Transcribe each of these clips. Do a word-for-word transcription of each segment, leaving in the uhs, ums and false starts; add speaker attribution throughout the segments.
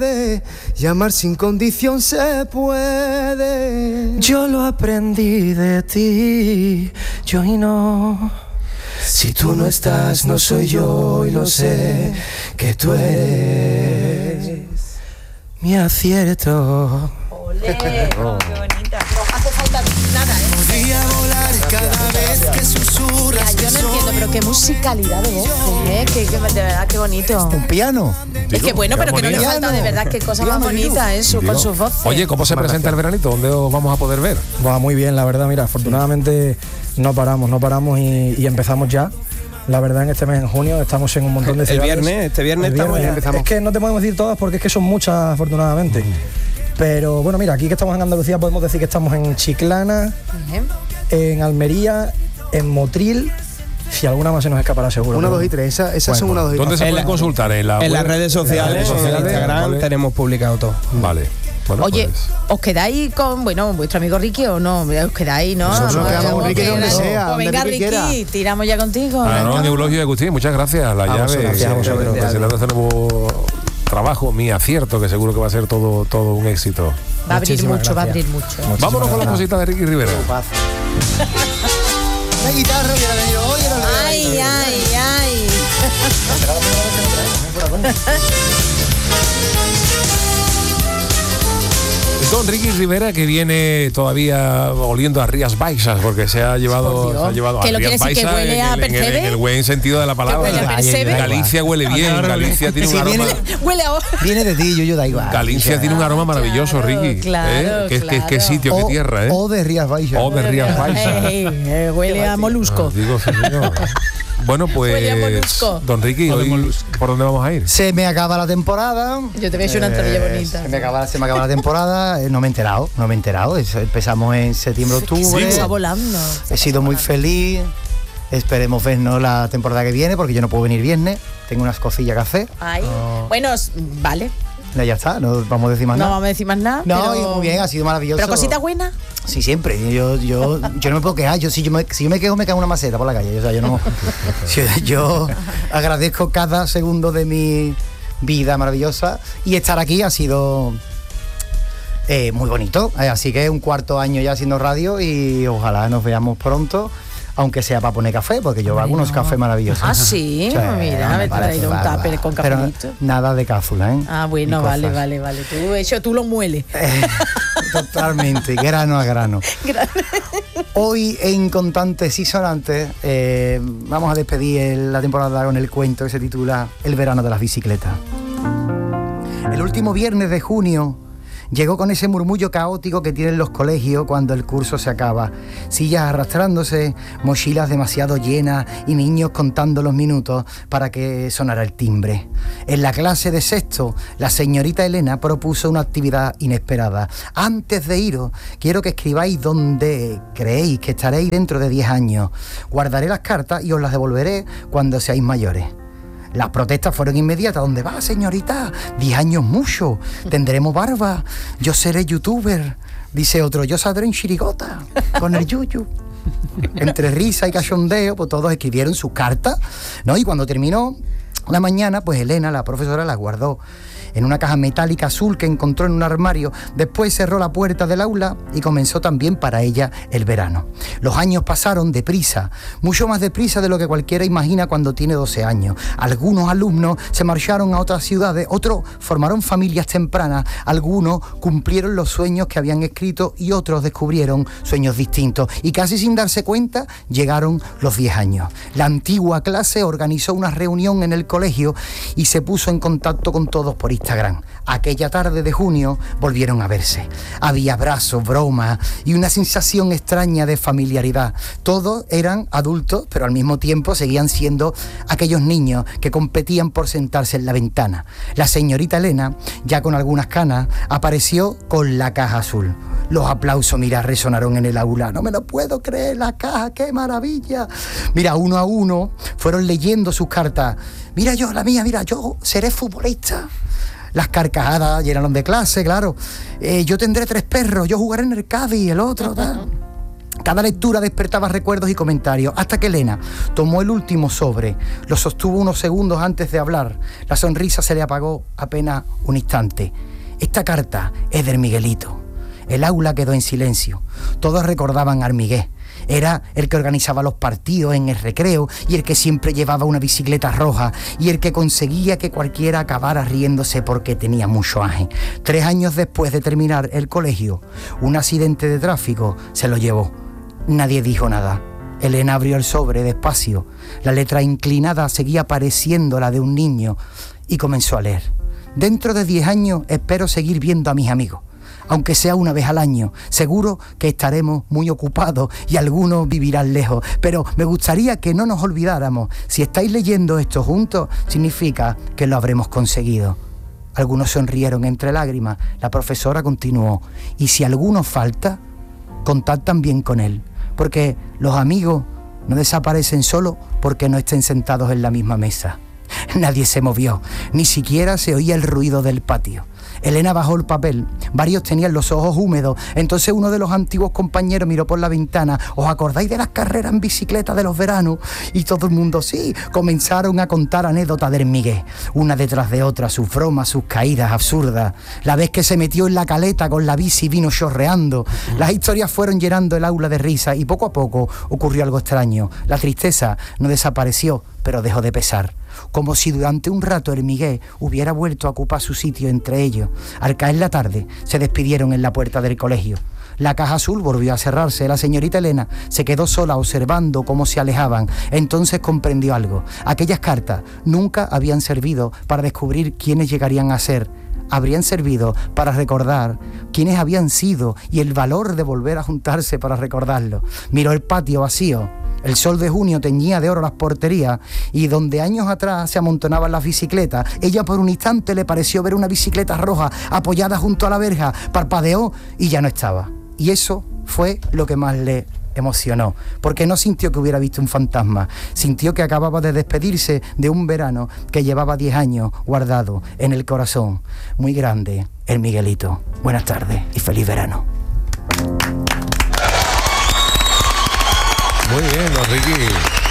Speaker 1: puede, y amar sin condición se puede.
Speaker 2: Yo lo aprendí de ti, yo y no. Si tú no estás, no soy yo, y lo sé, que tú eres mi acierto.
Speaker 3: ¡Olé! Oh, ¡qué bonita! No hace falta nada, ¿eh?
Speaker 1: Podría volar cada vez que susurras.
Speaker 3: Yo no entiendo, pero qué musicalidad de voz, ¿eh? Que, que, de verdad, qué bonito.
Speaker 4: Un piano.
Speaker 3: Es que bueno, pero que no le falta, de verdad, qué cosa más bonita, ¿eh? Su, con sus voces.
Speaker 5: Oye, ¿cómo se presenta el veranito? ¿Dónde os vamos a poder ver?
Speaker 2: Va muy bien, la verdad, mira, afortunadamente no paramos, no paramos y, y empezamos ya. La verdad, en este mes, en junio, estamos en un montón de ciudades.
Speaker 4: El viernes, este viernes,
Speaker 2: el viernes
Speaker 4: estamos,
Speaker 2: empezamos. Es que no te podemos decir todas porque es que son muchas, afortunadamente. Mm. Pero bueno, mira, aquí que estamos en Andalucía podemos decir que estamos en Chiclana, uh-huh. en Almería, en Motril. Si alguna más se nos escapará seguro.
Speaker 1: Una, dos y tres, esas, esas bueno, son una, dos y tres.
Speaker 5: ¿Dónde se pueden consultar? En, la
Speaker 4: en las redes sociales, en, en Instagram vale. Tenemos publicado todo.
Speaker 5: Vale. Bueno,
Speaker 3: Oye,
Speaker 5: pues.
Speaker 3: ¿os quedáis con, bueno, vuestro amigo Ricky o no? ¿Os quedáis, no?
Speaker 1: Nosotros nos quedamos con Ricky donde sea.
Speaker 3: Pues venga, Ricky, Ricky tiramos ya contigo.
Speaker 5: Ah, no, Eulogio y Agustín, muchas gracias. La
Speaker 2: vamos,
Speaker 5: llave,
Speaker 2: gracias,
Speaker 5: sí,
Speaker 2: gracias,
Speaker 5: presentando este nuevo trabajo, mi acierto, que seguro que va a ser todo, todo un éxito.
Speaker 3: Va a abrir
Speaker 2: Muchísimas
Speaker 3: mucho,
Speaker 2: gracias.
Speaker 3: va a abrir mucho.
Speaker 2: Muchísimas
Speaker 5: Vámonos con las cositas de Ricky Rivera.
Speaker 1: La guitarra hubiera venido hoy, era la
Speaker 3: Ay, ay, ay.
Speaker 5: Don Ricky Rivera, que viene todavía oliendo a Rías Baixas, porque se ha llevado, se ha llevado a
Speaker 3: ¿Qué lo
Speaker 5: Rías
Speaker 3: quiere decir,
Speaker 5: Baixas
Speaker 3: que huele a
Speaker 5: en, el, en, el, en el buen sentido de la palabra.
Speaker 3: ¿Que huele a Percebe?
Speaker 5: Galicia huele bien, Galicia tiene un
Speaker 1: Si
Speaker 5: aroma.
Speaker 1: viene-
Speaker 3: Huele a...
Speaker 1: Viene de ti, yo, yo da igual.
Speaker 5: Galicia tiene un aroma maravilloso,
Speaker 3: Claro,
Speaker 5: Ricky.
Speaker 3: claro,
Speaker 5: ¿eh? ¿Qué,
Speaker 3: claro.
Speaker 5: qué, qué sitio, qué
Speaker 1: O-
Speaker 5: tierra, ¿eh?
Speaker 1: O de Rías Baixas.
Speaker 5: O de Rías Baixas.
Speaker 3: Ey, eh, huele a molusco.
Speaker 5: Ah, digo, sí, señor. Bueno,
Speaker 3: Huele a
Speaker 5: pues,
Speaker 3: molusco.
Speaker 5: don Ricky, hoy, ¿por dónde vamos a ir?
Speaker 1: Se me acaba la temporada.
Speaker 3: Yo te voy a hacer una entorilla bonita.
Speaker 1: Se me acaba, se me acaba la temporada. eh, No me he enterado, no me he enterado. Es- Empezamos en septiembre, octubre.
Speaker 3: Está volando.
Speaker 1: He sido muy feliz. Esperemos vernos la temporada que viene, porque yo no puedo venir viernes. Tengo unas cosillas que hacer.
Speaker 3: Ay, bueno, s- vale.
Speaker 1: Ya, ya está, no vamos a decir más
Speaker 3: No
Speaker 1: nada.
Speaker 3: vamos a decir más nada.
Speaker 1: No,
Speaker 3: pero...
Speaker 1: y muy bien, ha sido maravilloso.
Speaker 3: Pero cositas buenas.
Speaker 1: Sí, siempre. Yo, yo, yo no me puedo quejar. Yo, si, yo me, si yo me quejo, me cago en una maceta por la calle. O sea, yo no. yo, yo agradezco cada segundo de mi vida maravillosa. Y estar aquí ha sido eh, muy bonito. Eh, así que un cuarto año ya haciendo radio y ojalá nos veamos pronto. Aunque sea para poner café, porque yo hago unos
Speaker 3: no.
Speaker 1: cafés maravillosos.
Speaker 3: Ah, sí,
Speaker 1: Sí,
Speaker 3: mira,
Speaker 1: me
Speaker 3: me he
Speaker 1: parece
Speaker 3: traído un
Speaker 1: bárbaro.
Speaker 3: tupper con
Speaker 1: Pero
Speaker 3: cafelito.
Speaker 1: nada de cápsula, ¿eh?
Speaker 3: Ah, bueno,
Speaker 1: Ni
Speaker 3: vale,
Speaker 1: cosas.
Speaker 3: vale, vale. Tú, eso tú lo mueles.
Speaker 1: Eh, totalmente, grano a grano. Hoy en Contantes y Sonantes eh, vamos a despedir el- la temporada con el cuento que se titula El verano de las bicicletas. El último viernes de junio llegó con ese murmullo caótico que tienen los colegios cuando el curso se acaba. Sillas arrastrándose, mochilas demasiado llenas y niños contando los minutos para que sonara el timbre. En la clase de sexto, la señorita Elena propuso una actividad inesperada. Antes de iros, quiero que escribáis dónde creéis que estaréis dentro de diez años. Guardaré las cartas y os las devolveré cuando seáis mayores. Las protestas fueron inmediatas. ¿Dónde va, señorita? Diez años mucho. Tendremos barba. Yo seré youtuber. Dice otro, yo saldré en chirigota con el yuyu. Entre risa y cachondeo, pues todos escribieron sus cartas, ¿no? Y cuando terminó la mañana, pues Elena, la profesora, las guardó en una caja metálica azul que encontró en un armario. Después cerró la puerta del aula y comenzó también para ella el verano. Los años pasaron deprisa, mucho más deprisa de lo que cualquiera imagina cuando tiene doce años. Algunos alumnos se marcharon a otras ciudades, otros formaron familias tempranas, algunos cumplieron los sueños que habían escrito y otros descubrieron sueños distintos. Y casi sin darse cuenta, llegaron los diez años. La antigua clase organizó una reunión en el colegio y se puso en contacto con todos por Instagram. Aquella tarde de junio volvieron a verse. Había abrazos, bromas y una sensación extraña de familiaridad. Todos eran adultos, pero al mismo tiempo seguían siendo aquellos niños que competían por sentarse en la ventana. La señorita Elena, ya con algunas canas, apareció con la caja azul. Los aplausos, mira, resonaron en el aula. No me lo puedo creer, la caja, qué maravilla. Mira, uno a uno fueron leyendo sus cartas. Mira yo, la mía, mira, yo seré futbolista. Las carcajadas llenaron de clase, claro. Eh, yo tendré tres perros, yo jugaré en el Cádiz, el otro, tal. Cada lectura despertaba recuerdos y comentarios, hasta que Elena tomó el último sobre, lo sostuvo unos segundos antes de hablar. La sonrisa se le apagó apenas un instante. Esta carta es del Miguelito. El aula quedó en silencio. Todos recordaban a Armigué. Era el que organizaba los partidos en el recreo y el que siempre llevaba una bicicleta roja y el que conseguía que cualquiera acabara riéndose porque tenía mucho aje. Tres años después de terminar el colegio, un accidente de tráfico se lo llevó. Nadie dijo nada. Elena abrió el sobre despacio. La letra inclinada seguía pareciendo la de un niño y comenzó a leer. Dentro de diez años espero seguir viendo a mis amigos. Aunque sea una vez al año, seguro que estaremos muy ocupados y algunos vivirán lejos, pero me gustaría que no nos olvidáramos. Si estáis leyendo esto juntos, significa que lo habremos conseguido. Algunos sonrieron entre lágrimas. La profesora continuó. Y si alguno falta, contad también con él, porque los amigos no desaparecen solo porque no estén sentados en la misma mesa. Nadie se movió, ni siquiera se oía el ruido del patio. Elena bajó el papel, varios tenían los ojos húmedos, entonces uno de los antiguos compañeros miró por la ventana. ¿Os acordáis de las carreras en bicicleta de los veranos? Y todo el mundo sí, comenzaron a contar anécdotas del Miguel, una detrás de otra, sus bromas, sus caídas absurdas, la vez que se metió en la caleta con la bici y vino chorreando. Las historias fueron llenando el aula de risa y poco a poco ocurrió algo extraño. La tristeza no desapareció, pero dejó de pesar. Como si durante un rato el Miguel hubiera vuelto a ocupar su sitio entre ellos. Al caer la tarde, se despidieron en la puerta del colegio. La caja azul volvió a cerrarse. La señorita Elena se quedó sola observando cómo se alejaban. Entonces comprendió algo. Aquellas cartas nunca habían servido para descubrir quiénes llegarían a ser. Habrían servido para recordar quiénes habían sido y el valor de volver a juntarse para recordarlo. Miró el patio vacío. El sol de junio teñía de oro las porterías y donde años atrás se amontonaban las bicicletas, ella por un instante le pareció ver una bicicleta roja apoyada junto a la verja, parpadeó y ya no estaba. Y eso fue lo que más le emocionó, porque no sintió que hubiera visto un fantasma, sintió que acababa de despedirse de un verano que llevaba diez años guardado en el corazón. Muy grande, el Miguelito. Buenas tardes y feliz verano.
Speaker 5: Muy bien, don Ricky.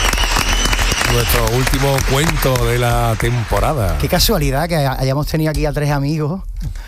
Speaker 5: Nuestro último cuento de la temporada.
Speaker 1: Qué casualidad que hayamos tenido aquí a tres amigos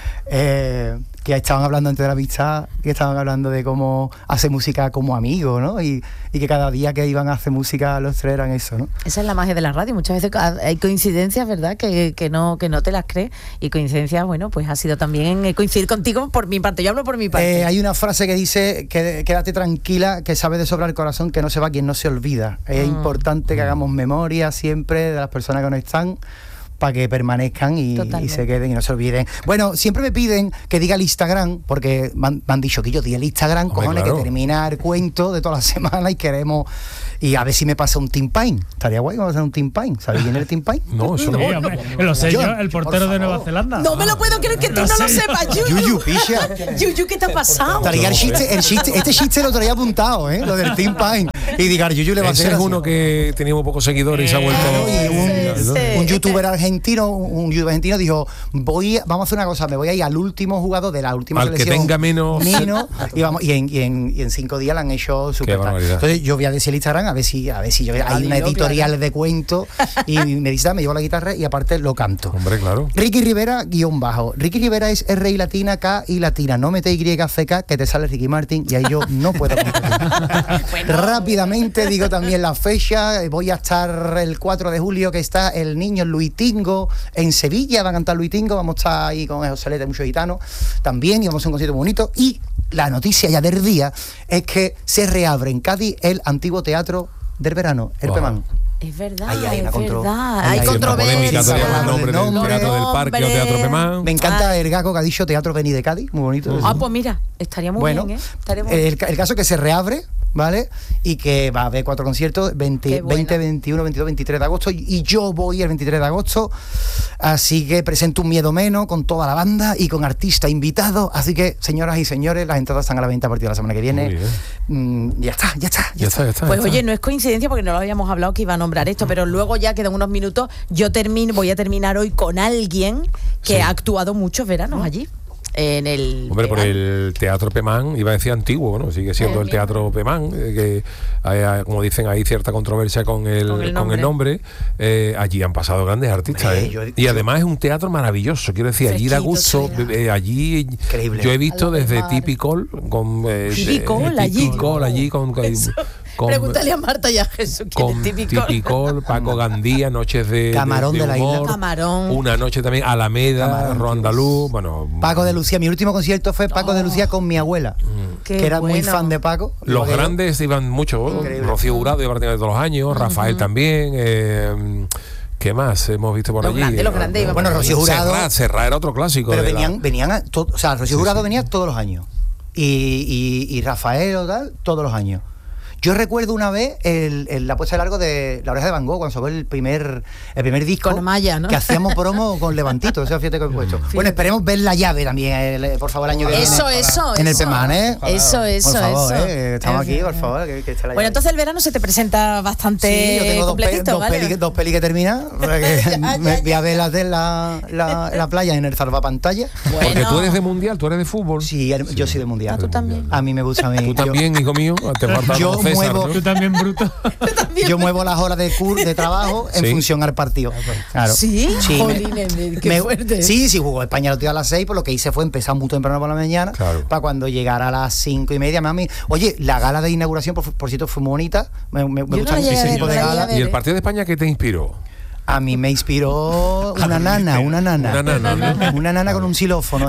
Speaker 1: eh, que estaban hablando antes de la amistad, que estaban hablando de cómo hacer música como amigos, ¿no? Y, y que cada día que iban a hacer música los tres eran eso, ¿no?
Speaker 3: Esa es la magia de la radio. Muchas veces hay coincidencias, ¿verdad? Que, que, no, que no te las crees. Y coincidencias, bueno, pues ha sido también coincidir contigo por mi parte. Yo hablo por mi parte.
Speaker 1: Eh, hay una frase que dice que quédate tranquila, que sabe de sobra el corazón, que no se va quien no se olvida. Es mm. importante que hagamos memoria siempre de las personas que no están, para que permanezcan y, y se queden y no se olviden. Bueno, siempre me piden que diga el Instagram, porque me han, me han dicho que yo diga el Instagram, Hombre, cojones, claro. que termina el cuento de toda la semana y queremos... Y a ver si me pasa un Team Pine. Estaría guay que me pasa un Team Pine. ¿Sabéis quién es el Team Pine?
Speaker 5: No, eso no.
Speaker 6: Sí, hombre, lo sé yo, el portero de Nueva Zelanda.
Speaker 3: No me lo puedo creer que tú no, no lo sepas, Yuyu.
Speaker 1: Yuyu, picha.
Speaker 3: Yuyu, ¿qué te ha pasado?
Speaker 1: Traía el chiste, el chiste, este chiste lo traía apuntado, ¿eh? Lo del Team Pine. Y diga, Yuyu le va a hacer.
Speaker 5: Ese es uno que teníamos pocos seguidores y se ha vuelto.
Speaker 1: Y un, sí, sí. un youtuber argentino, un youtuber argentino dijo, voy, vamos a hacer una cosa, me voy a ir al último jugador de la última
Speaker 5: al
Speaker 1: selección.
Speaker 5: Al que tenga menos.
Speaker 1: Menos y, vamos, y, en, y, en, y en cinco días le han hecho súper. Entonces yo voy a decir el Instagram a ver si, a ver si yo hay una editorial de cuentos y me dice, me llevo la guitarra y aparte lo canto.
Speaker 5: Hombre, claro.
Speaker 1: Ricky Rivera, guión bajo. Ricky Rivera es R y latina, K y latina. No mete Y, C, K, que te sale Ricky Martin y ahí yo no puedo bueno. Rápidamente digo también la fecha. Voy a estar el cuatro de julio, que está el niño Luis Tingo en Sevilla. Va a cantar Luis Tingo. Vamos a estar ahí con José Lete, muchos gitanos también, y vamos a un concierto muy bonito. Y la noticia ya del día es que se reabre en Cádiz el antiguo teatro del verano, el wow. Pemán.
Speaker 3: Es verdad,
Speaker 1: ahí hay
Speaker 3: es
Speaker 1: una contro-
Speaker 3: verdad.
Speaker 1: Hay,
Speaker 3: hay controversia.
Speaker 5: El nombre del Teatro del Parque o Teatro Pemán.
Speaker 1: Me encanta ah. el gago que ha dicho Teatro Bení de Cádiz, muy bonito.
Speaker 3: Ah, pues mira, estaría muy
Speaker 1: bueno,
Speaker 3: bien, ¿eh? Estaría muy
Speaker 1: el, el caso es que se reabre, ¿vale? Y que va a haber cuatro conciertos, veinte, veinte, veintiuno, veintidós, veintitrés de agosto, y yo voy el veintitrés de agosto, así que presento Un Miedo Menos con toda la banda y con artistas invitados, así que, señoras y señores, las entradas están a la venta a partir de la semana que viene. Mm, ya está, ya está, ya,
Speaker 5: ya está, ya está.
Speaker 3: Pues
Speaker 5: ya
Speaker 3: oye,
Speaker 5: está.
Speaker 3: no es coincidencia porque no lo habíamos hablado que iba a nombrar esto, pero luego ya quedan unos minutos, yo termino, voy a terminar hoy con alguien que sí. ha actuado muchos veranos allí. en el...
Speaker 5: Hombre, por el Teatro Pemán, iba a decir antiguo, bueno, sigue siendo el Teatro Pemán, eh, que hay, como dicen, hay cierta controversia con el, con el nombre, con el nombre. Eh, allí han pasado grandes artistas, eh, yo, y además es un teatro maravilloso, quiero decir, allí da gusto, eh, allí increíble. Yo he visto desde Tipicol, con eh,
Speaker 3: Tipicol, allí,
Speaker 5: Tipicol, allí con... con
Speaker 3: Con, Pregúntale a Marta y a Jesús quién es Tipicol.
Speaker 5: Tipicol, Paco Gandía, Noches de
Speaker 1: Camarón de, de, de
Speaker 5: humor,
Speaker 1: la Isla.
Speaker 3: Camarón.
Speaker 5: Una noche también, Alameda, Roandalú, bueno.
Speaker 1: Paco de Lucía, mi último concierto fue Paco oh. de Lucía con mi abuela, mm. que era bueno. muy fan de Paco.
Speaker 5: Los grandes yo. iban mucho, Increíble. Rocío Jurado iba de todos los años, uh-huh. Rafael también, eh, ¿qué más hemos visto por
Speaker 3: los
Speaker 5: allí?
Speaker 3: Grandes, los grandes,
Speaker 1: bueno, Rocío Jurado.
Speaker 5: Serrat, Serrat era otro clásico.
Speaker 1: Pero venían,
Speaker 5: la...
Speaker 1: venían, a to, o sea, Rocío Jurado sí, sí. venía todos los años. Y, y, y Rafael o tal, todos los años. Yo recuerdo una vez el, el, la puesta de largo de La Oreja de Van Gogh, cuando sacó el primer, el primer disco
Speaker 3: con Maya, ¿no?
Speaker 1: que hacíamos promo con Levantito, eso fíjate que he puesto. Sí. Bueno, esperemos ver La Llave también, el, por favor, el año que viene.
Speaker 3: Eso, eso,
Speaker 1: En
Speaker 3: eso.
Speaker 1: el Pemán, ¿eh?
Speaker 3: Eso, eso,
Speaker 1: por favor,
Speaker 3: eso.
Speaker 1: ¿eh? Estamos aquí, por favor, que, que esté la
Speaker 3: Bueno, entonces el verano se te presenta bastante
Speaker 1: sí, yo tengo
Speaker 3: completito,
Speaker 1: dos,
Speaker 3: ¿vale?
Speaker 1: dos pelis dos peli que terminan. Voy a ver la de la, la, la playa en el salvapantalla.
Speaker 5: Bueno. Porque tú eres de mundial, tú eres de fútbol.
Speaker 1: Sí, yo soy de mundial.
Speaker 3: ¿Ah, tú también?
Speaker 1: A mí me gusta a mí.
Speaker 5: Tú también, hijo mío. Te
Speaker 1: yo
Speaker 5: César,
Speaker 1: muevo.
Speaker 5: ¿no?
Speaker 6: Tú también, bruto.
Speaker 1: Yo muevo las horas de cur, de trabajo en
Speaker 5: sí.
Speaker 1: función al partido. Claro.
Speaker 3: Sí,
Speaker 1: sí
Speaker 3: Jolines,
Speaker 1: me,
Speaker 3: qué
Speaker 1: me,
Speaker 3: fuerte.
Speaker 1: Sí, sí, jugó España los días a las seis, pues lo que hice fue empezar muy temprano por la mañana, claro. para cuando llegara a las cinco y media, mami. Oye, la gala de inauguración, por, por cierto, fue muy bonita. Me, me, me gusta ese tipo de gala.
Speaker 5: ¿Y el partido de España qué te inspiró?
Speaker 1: A mí me inspiró una nana, una nana.
Speaker 5: Una nana, ¿no?
Speaker 1: Una nana con un xilófono.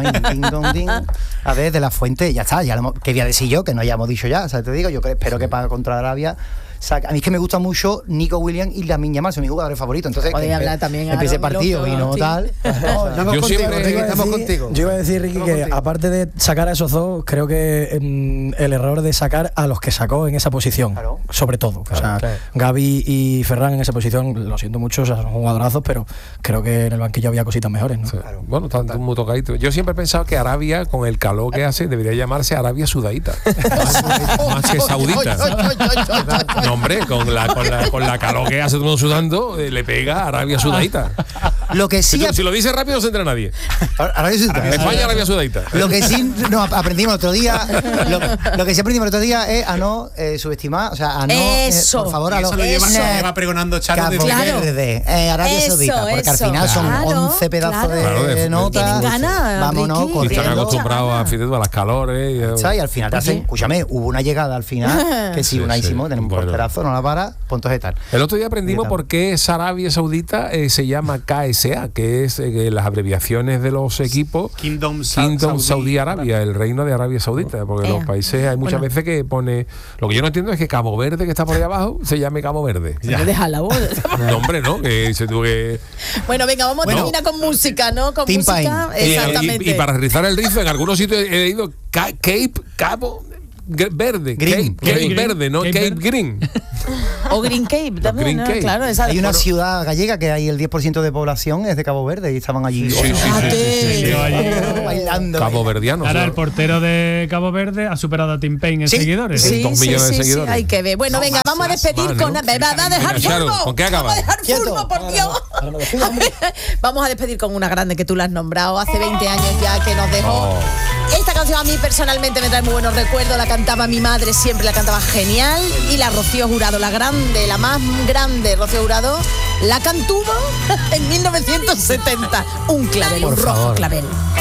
Speaker 1: A ver, de la Fuente, ya está. Ya lo, ¿qué voy a decir yo? Que no hayamos dicho ya. O sea, te digo, yo espero que para contra Arabia. A mí es que me gusta mucho Nico Williams y Lamine Yamal, son mis jugadores favoritos. Entonces,
Speaker 3: podía hablar también
Speaker 1: empiece partido y no tal.
Speaker 2: Estamos contigo, estamos contigo. Yo iba a decir, Ricky, que aparte de sacar a esos dos, creo que mm, el error de sacar a los que sacó en esa posición, claro. sobre todo. Claro, o sea, claro. Gavi y Ferran en esa posición, lo siento mucho, o sea, son jugadorazos, pero creo que en el banquillo había cositas mejores, ¿no?
Speaker 5: Sí. Claro. Bueno, tanto muy tocadito. Yo siempre he pensado que Arabia, con el calor que hace, debería llamarse Arabia Sudaita. más, más que Saudita. No, hombre, con la Con la, con la calor que hace todo el mundo sudando, eh, le pega a Arabia Sudaita.
Speaker 1: Lo que sí.
Speaker 5: Si, si lo dice rápido, no se entra nadie.
Speaker 1: Arabia Sudaita.
Speaker 5: España, Arabia Sudaita.
Speaker 1: Lo que sí no, aprendimos el otro día, lo, lo que sí aprendimos el otro día es a no eh, subestimar, o sea, a no.
Speaker 3: Eso.
Speaker 1: Eh, por favor, a
Speaker 7: eso lo lleva,
Speaker 1: eso.
Speaker 7: lo lleva pregonando Charo
Speaker 1: de
Speaker 3: claro.
Speaker 1: Verde, eh, Arabia
Speaker 3: eso,
Speaker 1: Saudita, porque
Speaker 3: eso,
Speaker 1: al final son
Speaker 3: claro,
Speaker 1: once pedazos
Speaker 3: claro.
Speaker 1: de,
Speaker 5: claro, de, de
Speaker 1: notas.
Speaker 3: Ganas,
Speaker 1: vámonos
Speaker 3: Ricky,
Speaker 5: y están acostumbrados
Speaker 3: a,
Speaker 5: a, a las calores. Y,
Speaker 1: y al final te hacen, escúchame, hubo una llegada al final que sí, sí unaísimo, sí. tenemos un bueno. porterazo, no la para, puntos de tal.
Speaker 5: El otro día aprendimos por qué Arabia Saudita eh, se llama K S A, que es eh, las abreviaciones de los equipos
Speaker 7: Kingdom,
Speaker 5: Kingdom Saudi, Saudi Arabia, el reino de Arabia Saudita, porque eh. los países hay muchas bueno. veces que pone. Lo que yo no entiendo es que Cabo Verde, que está por ahí abajo, se llame Cabo Verde.
Speaker 3: Deja la voz.
Speaker 5: No, hombre, no, que se tuvo que.
Speaker 3: Bueno, venga, vamos bueno, a terminar con música, ¿no? Con música.
Speaker 5: Pine. Exactamente. Y, y, y para rizar el rizo, en algunos sitios he leído Cape, Cabo. Verde,
Speaker 1: Green,
Speaker 5: Cape,
Speaker 1: Green,
Speaker 5: Cape verde, no Cape, Cape Green.
Speaker 3: O Green Cape también,
Speaker 5: Green
Speaker 3: ¿no?
Speaker 5: Cape.
Speaker 3: Claro, esa
Speaker 1: hay una bueno. ciudad gallega que hay el diez por ciento de población es de Cabo Verde y estaban allí.
Speaker 5: Sí, sí, sí, sí, sí, sí, sí.
Speaker 1: bailando.
Speaker 5: Cabo Verdiano.
Speaker 6: Ahora el portero de Cabo Verde ha superado a Tim Payne en
Speaker 1: sí.
Speaker 6: seguidores.
Speaker 3: Sí,
Speaker 5: dos
Speaker 3: sí,
Speaker 5: millones
Speaker 3: sí,
Speaker 5: de seguidores.
Speaker 3: Sí, hay que ver. Bueno, no, venga, más, vamos a despedir más, con. ¿No? ¿Va a dejar furbo?
Speaker 5: ¿Con qué acaba?
Speaker 3: Vamos a dejar furbo, por Dios. Vamos a despedir con una grande que tú la has nombrado hace veinte años ya, que nos dejó. Oh. Esta canción a mí personalmente me trae muy buenos recuerdos. La cantaba mi madre, siempre la cantaba genial. Y la Rocío Jurado, la grande, la más grande Rocío Jurado, la cantuvo en mil novecientos setenta. Un clavel, por un rojo favor. clavel.